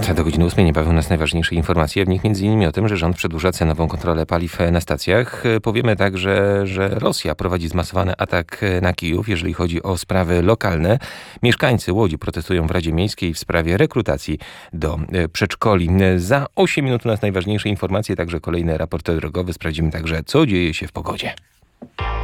minut do godziny 8. Niebawem nas najważniejsze informacje, w nich m.in. o tym, że rząd przedłuża cenową kontrolę paliw na stacjach. Powiemy także, że Rosja prowadzi zmasowany atak na Kijów, jeżeli chodzi o sprawy lokalne. Mieszkańcy Łodzi protestują w Radzie Miejskiej w sprawie rekrutacji do przedszkoli. Za 8 minut u nas najważniejsze informacje, także kolejny raport drogowy. Sprawdzimy także, co dzieje się w pogodzie.